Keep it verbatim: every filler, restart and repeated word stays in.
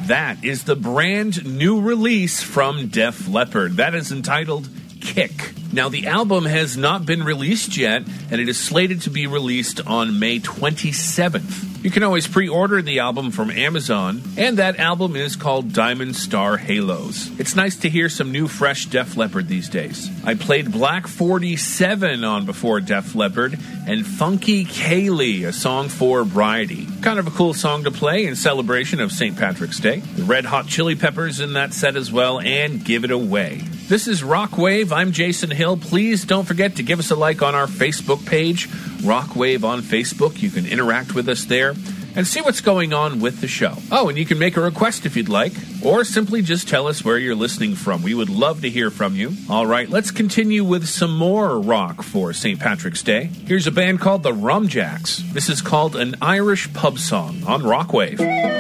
That is the brand new release from Def Leppard. That is entitled Kick. Now, the album has not been released yet, and it is slated to be released on May twenty-seventh. You can always pre-order the album from Amazon, and that album is called Diamond Star Halos. It's nice to hear some new, fresh Def Leppard these days. I played Black forty-seven on Before Def Leppard, and Funky Kaylee, a song for Bridie. Kind of a cool song to play in celebration of Saint Patrick's Day. The Red Hot Chili Peppers in that set as well, and Give It Away. This is Rockwave. I'm Jason Hill. Please don't forget to give us a like on our Facebook page, Rockwave on Facebook. You can interact with us there and see what's going on with the show. Oh, and you can make a request if you'd like, or simply just tell us where you're listening from. We would love to hear from you. All right, let's continue with some more rock for Saint Patrick's Day. Here's a band called the Rumjacks. This is called An Irish Pub Song on Rockwave.